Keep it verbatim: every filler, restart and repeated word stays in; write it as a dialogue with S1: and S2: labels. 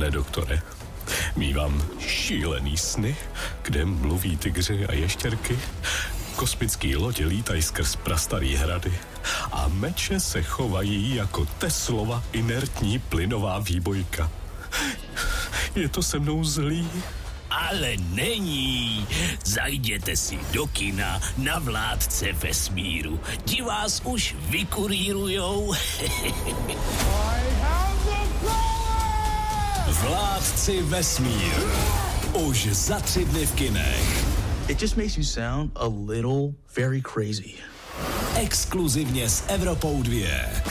S1: Pane doktore, mívám šílený sny, kde mluví tygři a ještěrky, kosmický lodě lítají skrz prastarý hrady a meče se chovají jako Teslova inertní plynová výbojka. Je to se mnou zlý?
S2: Ale není. Zajděte si do kina na Vládce vesmíru. Ti vás už vykurírujou. Vládci vesmíru. Už za tři dny v kinech.
S3: It just makes you sound a little very crazy.
S2: Exkluzivně s Evropou dva.